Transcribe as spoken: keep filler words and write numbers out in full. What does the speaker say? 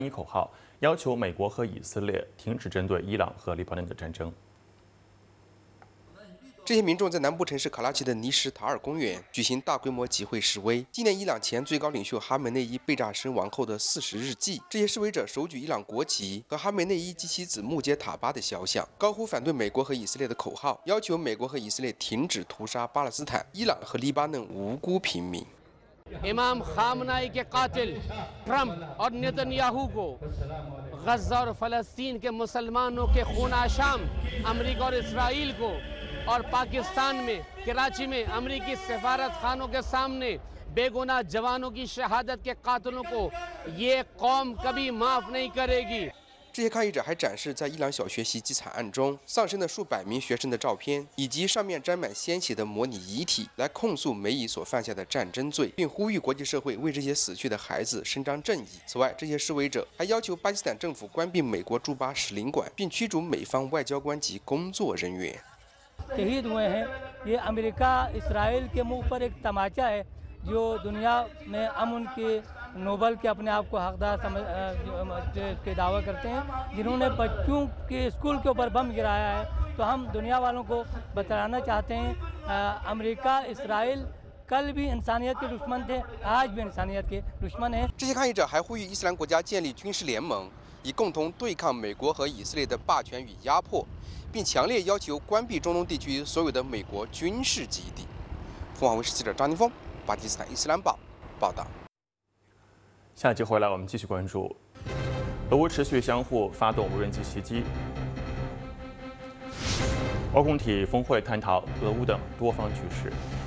一口号，要求美国和以色列停止针对伊朗和黎巴嫩的战争。 这些民众在南部城市卡拉奇的尼什塔尔公园举行大规模集会示威，纪念伊朗前最高领袖哈梅内伊被炸身亡后的四十日祭。这些示威者手举伊朗国旗和哈梅内伊及其子穆杰塔巴的肖像，高呼反对美国和以色列的口号，要求美国和以色列停止屠杀巴勒斯坦、伊朗和黎巴嫩无辜平民。 इमाम खामनाई के कातिल ट्रंप और नेतन्याहू को गज़ा और फ़लस्तीन के मुसलमानों के खूनाशाम अमेरिका और इसराइल को और पाकिस्तान में कराची में अमेरिकी सफारत खानों के सामने बेगुनाह जवानों की शहादत के कातिलों को ये कौम कभी माफ़ नहीं करेगी। 这些抗议者还展示在伊朗小学袭击惨案中丧生的数百名学生的照片，以及上面沾满鲜血的模拟遗体，来控诉美以所犯下的战争罪，并呼吁国际社会为这些死去的孩子伸张正义。此外，这些示威者还要求巴基斯坦政府关闭美国驻巴使领馆，并驱逐美方外交官及工作人员。 शहीद हुए हैं ये अमेरिका इसराइल के मुंह पर एक तमाचा है जो दुनिया में अमन के नोबल के अपने आप को हकदार समझ के दावा करते हैं जिन्होंने बच्चों के स्कूल के ऊपर बम गिराया है तो हम दुनिया वालों को बताना चाहते हैं अमेरिका इसराइल कल भी इंसानियत के दुश्मन थे आज भी इंसानियत के दुश्मन हैं। 这些抗议者还呼吁伊斯兰国家建立军事联盟，以共同对抗美国和以色列的霸权与压迫，并强烈要求关闭中东地区所有的美国军事基地。凤凰卫视记者张宁峰，巴基斯坦伊斯兰报报道。 下集回来，我们继续关注俄乌持续相互发动无人机袭击。欧共体峰会探讨俄乌等多方局势。